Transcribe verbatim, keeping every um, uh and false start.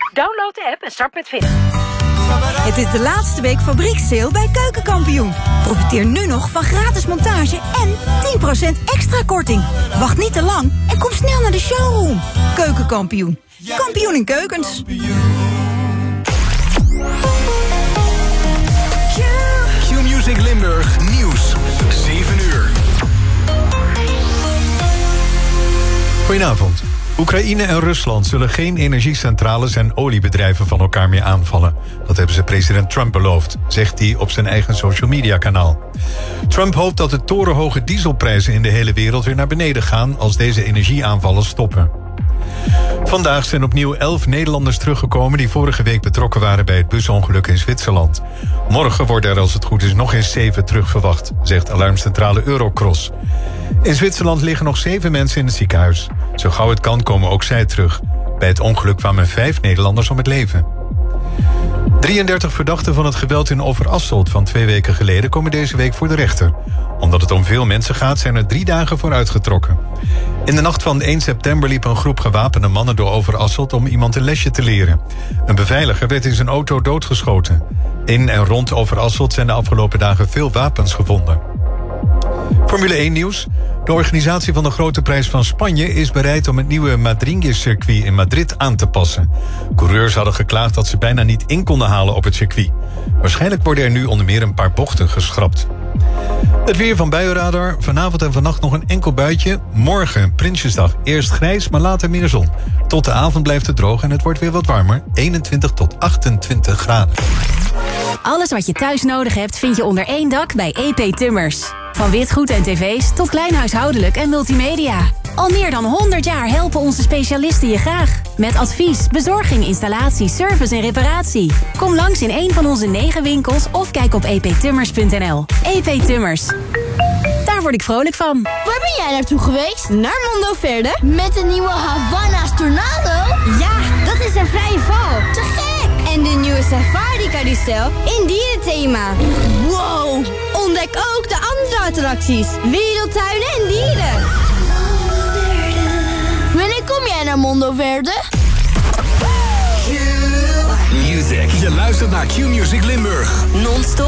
Download de app en start met vinden. Het is de laatste week fabriekssale bij Keukenkampioen. Profiteer nu nog van gratis montage en tien procent extra korting. Wacht niet te lang en kom snel naar de showroom. Keukenkampioen. Kampioen in keukens. Q-Music Limburg Nieuws. zeven uur. Goedenavond. Oekraïne en Rusland zullen geen energiecentrales en oliebedrijven van elkaar meer aanvallen. Dat hebben ze president Trump beloofd, zegt hij op zijn eigen social media kanaal. Trump hoopt dat de torenhoge dieselprijzen in de hele wereld weer naar beneden gaan als deze energieaanvallen stoppen. Vandaag zijn opnieuw elf Nederlanders teruggekomen die vorige week betrokken waren bij het busongeluk in Zwitserland. Morgen worden er als het goed is nog eens zeven terugverwacht, zegt alarmcentrale Eurocross. In Zwitserland liggen nog zeven mensen in het ziekenhuis. Zo gauw het kan komen ook zij terug. Bij het ongeluk kwamen vijf Nederlanders om het leven. drieëndertig verdachten van het geweld in Overasselt van twee weken geleden komen deze week voor de rechter. Omdat het om veel mensen gaat, zijn er drie dagen voor uitgetrokken. In de nacht van één september liep een groep gewapende mannen door Overasselt om iemand een lesje te leren. Een beveiliger werd in zijn auto doodgeschoten. In en rond Overasselt zijn de afgelopen dagen veel wapens gevonden. Formule één nieuws. De organisatie van de Grote Prijs van Spanje is bereid om het nieuwe Madringe-circuit in Madrid aan te passen. Coureurs hadden geklaagd dat ze bijna niet in konden halen op het circuit. Waarschijnlijk worden er nu onder meer een paar bochten geschrapt. Het weer van Buienradar. Vanavond en vannacht nog een enkel buitje. Morgen, Prinsjesdag, eerst grijs, maar later meer zon. Tot de avond blijft het droog en het wordt weer wat warmer. eenentwintig tot achtentwintig graden. Alles wat je thuis nodig hebt vind je onder één dak bij E P Tummers. Van witgoed en tv's tot kleinhuishoudelijk en multimedia. Al meer dan honderd jaar helpen onze specialisten je graag. Met advies, bezorging, installatie, service en reparatie. Kom langs in een van onze negen winkels of kijk op e p tummers punt n l. E P Tummers. Daar word ik vrolijk van. Waar ben jij naartoe geweest? Naar Mondo Verde. Met de nieuwe Havana's Tornado? Ja, dat is een vrije val. Te gek! En de nieuwe Safari-carousel in dierenthema. Wow! Ontdek ook de andere attracties. Wereldtuinen en dieren. Wanneer kom jij naar Mondo Verde? Q-Music. Je luistert naar Q-Music Limburg. Non-stop